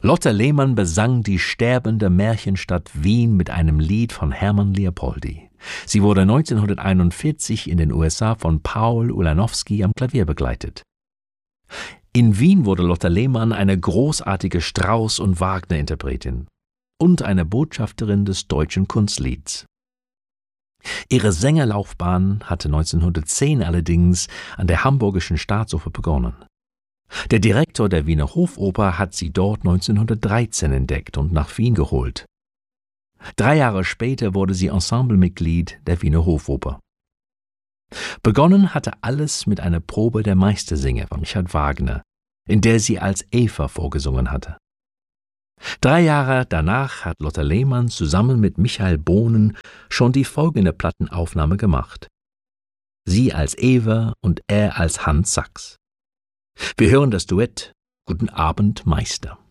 Lotte Lehmann besang die sterbende Märchenstadt Wien mit einem Lied von Hermann Leopoldi. Sie wurde 1941 in den USA von Paul Ulanowski am Klavier begleitet. In Wien wurde Lotte Lehmann eine großartige Strauss- und Wagner-Interpretin und eine Botschafterin des deutschen Kunstlieds. Ihre Sängerlaufbahn hatte 1910 allerdings an der Hamburgischen Staatsoper begonnen. Der Direktor der Wiener Hofoper hat sie dort 1913 entdeckt und nach Wien geholt. 3 Jahre später wurde sie Ensemblemitglied der Wiener Hofoper. Begonnen hatte alles mit einer Probe der Meistersinger von Richard Wagner, in der sie als Eva vorgesungen hatte. 3 Jahre danach hat Lotte Lehmann zusammen mit Michael Bohnen schon die folgende Plattenaufnahme gemacht. Sie als Eva und er als Hans Sachs. Wir hören das Duett »Guten Abend, Meister«.